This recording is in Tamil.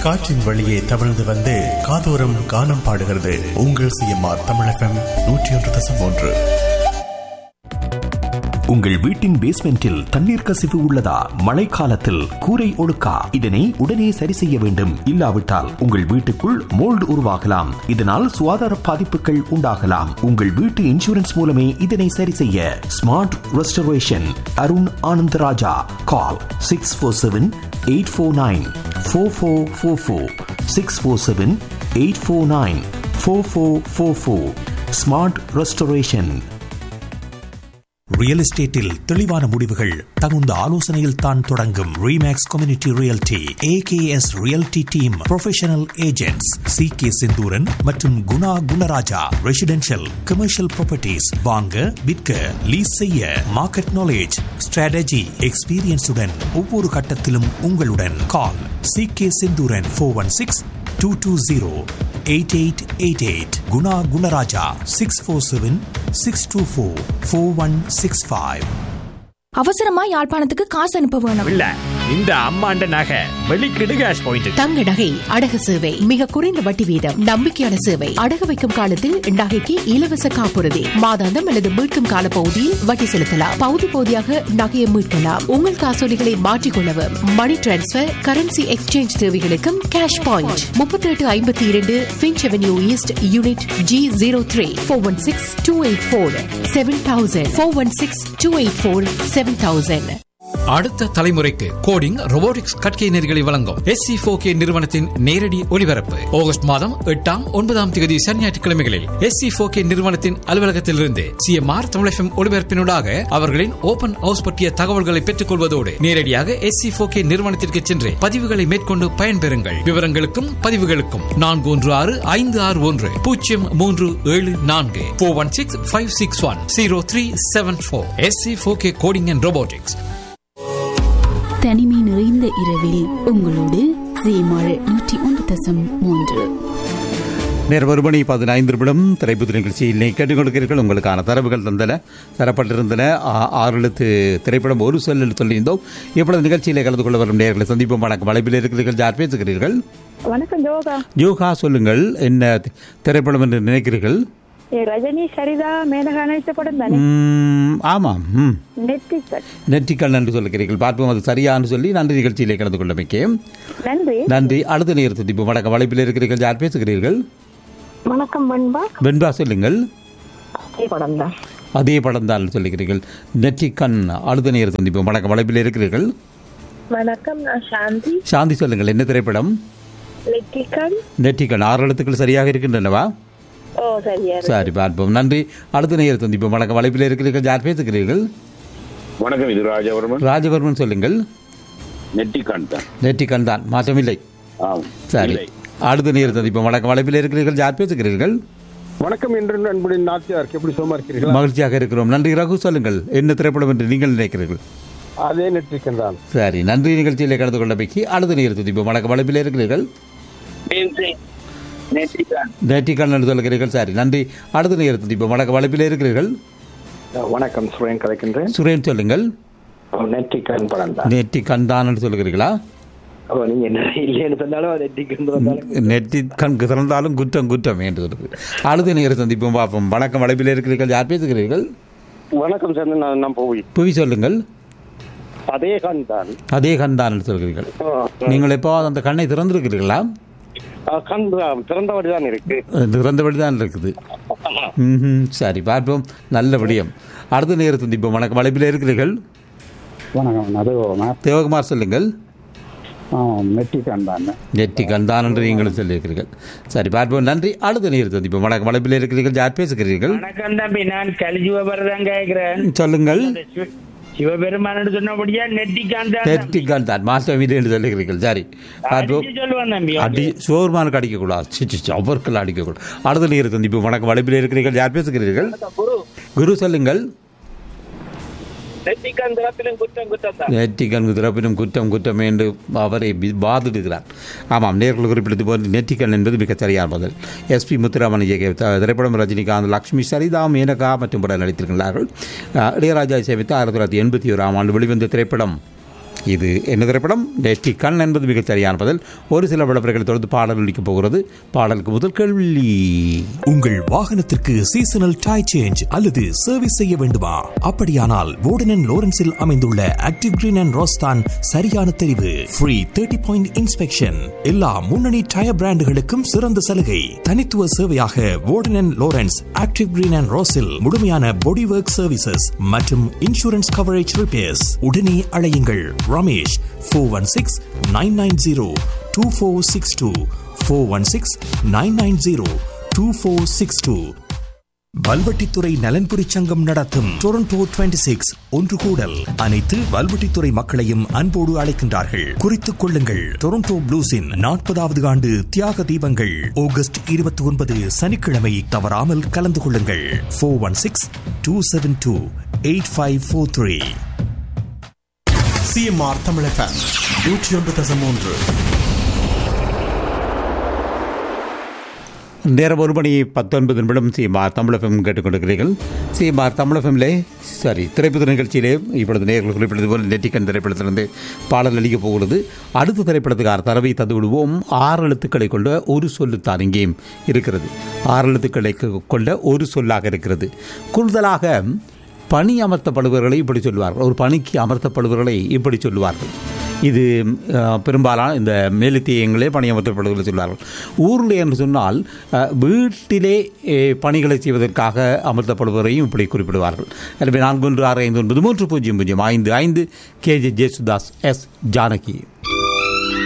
காற்றின் வழியே தவழ்ந்து வந்து காதோரம் கானம் பாடுகிறது உங்கள் சிஎம்ஆர் தமிழ் FM 101.1. உங்கள் வீட்டின் பேஸ்மெண்டில் தண்ணீர் கசிவு உள்ளதா? மழைக்காலத்தில் கூரை ஒழுக்கா? இதனை உடனே சரி செய்ய வேண்டும். இல்லாவிட்டால் உங்கள் வீட்டுக்குள் மோல்டு உருவாகலாம். இதனால் சுகாதார பாதிப்புகள் உண்டாகலாம். உங்கள் வீட்டு இன்சூரன்ஸ் மூலமே இதனை சரி செய்ய. Smart restoration Arun Anandaraja. கால் 647-849-4444. 647-849-4444. Smart restoration. ரியல் எஸ்டேட்டில் தெளிவான முடிவுகள் தகுந்த ஆலோசனையில் தான் தொடங்கும். Remakes community realty AKS realty team professional agents CK Senthuran மற்றும் Guna Gunaraja. Residential commercial properties வாங்க விற்க லீஸ் செய்ய மார்க்கெட் நாலேஜ் ஸ்ட்ராட்டஜி எக்ஸ்பீரியன்ஸுடன் ஒவ்வொரு கட்டத்திலும் உங்களுடன். கால் CK செந்தூரன் 416-220-8888. குணா குணராஜா 647-624-4165. அவசரமா யாழ்ப்பாணத்துக்கு காசு அனுப்ப வேணும். இல்ல இந்த அம்மாண்ட நகை வெளிக்கிடு கேஷ் பாயிண்ட். தங்க நகை அடகு சேவை மிக குறைந்த வட்டி வீதம், நம்பிக்கையான சேவை. அடகு வைக்கும் காலத்தில் நகைக்கு இலவச காப்புறுதி, மாதாந்தம் அல்லது மீட்கும் கால பகுதியில் வட்டி செலுத்தலாம். பகுதி பகுதியாக நகையை மீட்கலாம். உங்கள் காசோலிகளை மாற்றிக்கொள்ளவும் மணி டிரான்ஸ்பர், கரன்சி எக்ஸ்சேஞ்ச் தேவைகளுக்கும் cash point. 3852 Finch avenue east unit G03. 416-284-7000. 416-284-7000. அடுத்த தலைமுறைக்கு கோடிங் ரோபோட்டிக்ஸ் கற்கையினர்களை வழங்கும் SC4K நிறுவனத்தின் நேரடி ஒளிபரப்பு ஆகஸ்ட் மாதம் 8ஆம் 9ஆம் தேதி சனி ஞாயிற்றுக்கிழமைகளில் SC4K நிறுவனத்தின் அலுவலகத்திலிருந்து CMR தமிழ் FM ஒளிபரப்பினூடாக அவர்களின் ஓபன் ஹவுஸ் பற்றிய தகவல்களை பெற்றுக் கொள்வதோடு நேரடியாக SC4K நிறுவனத்திற்கு சென்று பதிவுகளை மேற்கொண்டு பயன்பெறுங்கள். விவரங்களுக்கும் பதிவுகளுக்கும் 4161-0374 416-561-0374. SC4K coding and robotics. தனிமை நிறைந்த இரவில் உங்களோடு CMR 101.3. நேரம் 1:15 திரைப்பட நிகழ்ச்சியில் கேட்டுக் கொடுக்கிறீர்கள். உங்களுக்கான தரவுகள் தரப்பட்டிருந்தன. 6 எழுத்து திரைப்படம் ஒரு சொல் சொல்லியிருந்தோம். இப்பொழுது நிகழ்ச்சியிலே கலந்து கொள்ள வரும் நேர்களை சந்திப்போம். வணக்கம். வலைப்பில் இருக்கிறீர்கள். யார் பேசுகிறீர்கள்? வணக்கம். யோகா. யோகா, சொல்லுங்கள். என்ன திரைப்படம் என்று நினைக்கிறீர்கள்? ரஜினி, சரிதா, மேனகா நடித்த படம் தானே? ஆமாம். நெற்றிக்கண் என்று சொல்லுகிறீர்கள். பார்ப்போம் அது சரியானு சொல்லி. நன்றி நிகழ்ச்சியிலே கலந்து கொள்ளமைக்கு நன்றி. நன்றி. அடுத்த நேரத்தில் இப்போ வணக்கம். வலைப்பில் இருக்கிறீர்கள். யார் பேசுகிறீர்கள்? வணக்கம். வெண்பா, சொல்லுங்கள். அதே படம் தான் சொல்லுகிறீர்கள். நெற்றிக்கண். அடுத்த நேரத்தில் இப்போ வணக்கம். வலைப்பில் இருக்கிறீர்கள். வணக்கம். நான் சாந்தி. சாந்தி, சொல்லுங்கள். என்ன திரைப்படம்? நெற்றிக்கண். 6 எழுத்துக்கள் சரியாக இருக்கின்றனவா? சரி, பார்ப்போம். நன்றி. அடுத்த நேரத்தில் சந்திப்போம். வணக்கம். வலைப்பில் இருக்கிறீர்கள். யார் பேசுகிறீர்கள்? வணக்கம். இது ராஜவர்மன். ராஜவர்மன், சொல்லுங்கள். நெற்றிக்கண் தான், மாற்றமில்லை. சரி, அடுத்த நேரத்தில் சந்திப்போம். வணக்கம். வலைப்பில் இருக்கிறீர்கள். யார் பேசுகிறீர்கள்? வணக்கம். என்று அன்புடன் நாத்தியார், எப்படி சும்மா இருக்கிறீர்கள்? மகிழ்ச்சியாக இருக்கிறோம். நன்றி. ரகு, சொல்லுங்கள். என்ன திரைப்படம் என்று நீங்கள் நினைக்கிறீர்கள்? அதே நெற்றிக்கண் தான். சரி, நன்றி. நிகழ்ச்சியில் கலந்து கொண்டமைக்கு அடுத்த நேரத்தில் சந்திப்போம். வணக்கம். வலைப்பில் இருக்கிறீர்கள். நெற்றிக்கண் என்று சொல்லுகிறீர்கள். சரி, நன்றி. அடுத்த நேரத்தில் இப்போ வணக்கம். வலைப்பில் இருக்கிறீர்கள். வணக்கம். சுரேன் கலைக்கின்றேன். சுரேன், சொல்லுங்கள். நெற்றிக்கண் படம் தான். நெற்றிக்கண் தான் என்று சொல்லுகிறீர்களா? நெற்றிக்கண் திறந்தாலும் குற்றம் என்று சொல்லுங்கள். அடுத்த நேரம் சந்திப்போம், பார்ப்போம். வணக்கம். வலைப்பில் இருக்கிறீர்கள். யார் பேசுகிறீர்கள்? வணக்கம் சார். நான் புவி, சொல்லுங்கள். அதே கண் தான். அதே கண் தான் என்று சொல்கிறீர்கள். நீங்கள் எப்போ அந்த கண்ணை திறந்திருக்கிறீர்களா? திறந்தபடிதான் இருக்கு. திறந்தபடிதான் இருக்குது. சரி, பார்ப்போம். நல்ல விடயம். அடுத்த நேரம் சந்திப்போம். வணக்கம். வலைப்பில் இருக்கிறீர்கள். வணக்கம். தேவகுமார், சொல்லுங்கள். நெற்றிக்கண் தான் என்று நீங்களும் சொல்லியிருக்கிறீர்கள். சரி, பார்ப்போம். நன்றி. அடுத்த நேரம் சந்திப்போம். வணக்கம். வலைப்பில் இருக்கிறீர்கள். யார் பேசுகிறீர்கள்? சொல்லுங்கள். சிவபெருமான் சொன்னபடியா நெற்றிக்கண் தான், மாற்றம் இது என்று சொல்லுகிறீர்கள். சரி, பார்ப்போம். சிவபெருமானுக்கு அடிக்கக்கூடாது, அவர்கள் அடிக்கக்கூடாது. அடுத்த நேரம் சந்திப்போம். வணக்கம். வலைப்பில் இருக்கிறீர்கள். யார் பேசுகிறீர்கள்? குரு, சொல்லுங்கள். நெற்றிக்கண் திறப்பினும் குற்றம் என்று அவரை வாதிடுகிறார். ஆமாம், நேர்கள் குறிப்பிட்டது போது நெற்றிக்கண் என்பது மிகச் சரியான பதில். SP முத்துராமன் இயக்கிய திரைப்படம். ரஜினிகாந்த், லக்ஷ்மி, சரிதா, மேனகா மற்றும் படம் நடித்திருக்கிறார்கள். இளையராஜா இசையமைத்து 1981 வெளிவந்த திரைப்படம் இது என்ன திரைப்படம்? டேஸ்டி கண் என்பது மிகச் சரியான பதில். ஒரு சில விளம்பரங்களை தொடர்ந்து பாடல் அளிக்கப் போகிறது. பாடலுக்கு முதல் கேள்வி. உங்கள் வாகனத்திற்கு சீசனல் டயர் சேஞ்ச் அல்லது சர்வீஸ் செய்ய வேண்டுமா? அப்படியானால் வோர்டன் அண்ட் லோரன்ஸில் அமைந்துள்ள ஆக்டிவ் கிரீன் அண்ட் ரோஸ் தான் சரியான தெரிவு. ஃப்ரீ 30 பாயிண்ட் இன்ஸ்பெக்ஷன், எல்லா முன்னணி டயர் பிராண்டுகளுக்கும் சிறந்த சலுகை. தனித்துவ சேவையாக வோர்டன் and Lawrence active green and ரோஸில் முழுமையான பாடி ஒர்க் சர்வீசஸ் மற்றும் இன்சூரன்ஸ் கவரேஜ் ரிப்பேர்ஸ். உடனே அழையுங்கள் ரமேஷ் 416-990-2462 416-990-2462. வல்வெட்டித்துறை நலன்புரி சங்கம் நடத்தும் டொரண்டோ 26 ஒன்று கூடல். அனைத்து வல்வெட்டித்துறை மக்களையும் அன்போடு அழைக்கின்றார்கள். குறித்துக் கொள்ளுங்கள். டொரண்டோ ப்ளூஸின் 40வது ஆண்டு தியாக தீபங்கள் ஆகஸ்ட் 29 சனிக்கிழமை. தவறாமல் கலந்து கொள்ளுங்கள். 416-272-8543. CMR Tamil FM 101.3. நேரம் 1:19 சிஎம்ஆர் தமிழ் FM கேட்டுக்கொண்டிருக்கிறீர்கள். சிஎம்ஆர் தமிழ் FMலே திரைப்பட நிகழ்ச்சியிலே இப்பொழுது நேர்கள் குறிப்பிட்டது போல் நெட்டிக்கன் திரைப்படத்திலிருந்து பாடல் அளிக்கப் போகிறது. அடுத்த திரைப்படத்துக்கான தரவை தந்து விடுவோம். 6 எழுத்துக்களை கொண்ட ஒரு சொல்லுத்தான் இங்கேயும் இருக்கிறது. 6 எழுத்துக்களை கொண்ட ஒரு சொல்லாக இருக்கிறது. கூடுதலாக பணி அமர்த்தப்படுபவர்களை இப்படி சொல்லுவார்கள். ஒரு பணிக்கு அமர்த்தப்படுபவர்களை இப்படி சொல்லுவார்கள். இது பெரும்பாலான இந்த மேலத்தியங்களே பணி அமர்த்தப்படுவதை சொல்வார்கள். ஊரில் என்று சொன்னால் வீட்டிலே பணிகளை செய்வதற்காக அமர்த்தப்படுபவரையும் இப்படி குறிப்பிடுவார்கள். எனவே 4165930055 KJ ஜேசுதாஸ், S ஜானகி.